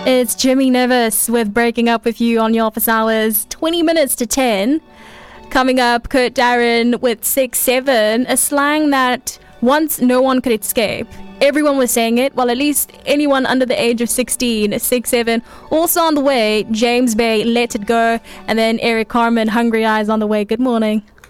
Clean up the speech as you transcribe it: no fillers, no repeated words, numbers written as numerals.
It's Jimmy Nevis with Breaking Up With You on your office hours, 20 minutes to 10. Coming up, Kurt Darren with 6-7, a slang that once no one could escape. Everyone was saying it, well, at least anyone under the age of 16, 6-7. Also on the way, James Bay, Let It Go, and then Eric Carmen, Hungry Eyes on the way. Good morning.